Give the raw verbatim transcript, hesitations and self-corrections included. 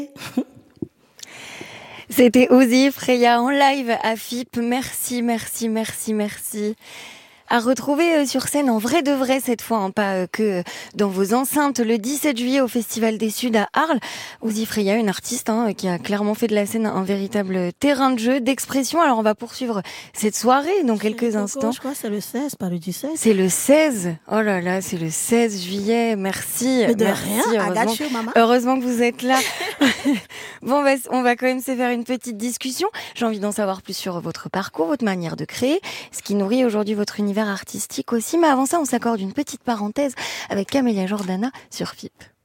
C'était Ozzy Freya en live à F I P. Merci, merci, merci, merci. À retrouver sur scène en vrai de vrai cette fois, hein, pas que dans vos enceintes, le dix-sept juillet au Festival des Suds à Arles. Ozzy Freya, une artiste hein, qui a clairement fait de la scène un véritable terrain de jeu, d'expression. Alors on va poursuivre cette soirée dans quelques instants. Je crois que c'est le seize, pas le dix-sept. C'est le seize. Oh là là, c'est le seize juillet. Merci. Mais de merci. rien, Heureusement, you, maman. heureusement que vous êtes là. Bon, on va, on va quand même se faire une petite discussion. J'ai envie d'en savoir plus sur votre parcours, votre manière de créer, ce qui nourrit aujourd'hui votre univers artistique aussi. Mais avant ça, on s'accorde une petite parenthèse avec Camélia Jordana sur F I P.